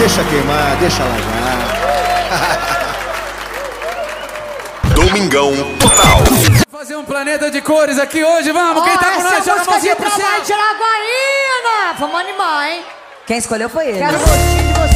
Deixa queimar, deixa largar. Domingão Total. Fazer um planeta de cores aqui hoje, vamos! Quem tá com nós, joga a mãozinha pro céu! Vamos animar, hein? Quem escolheu foi ele. Quero gostinho de você.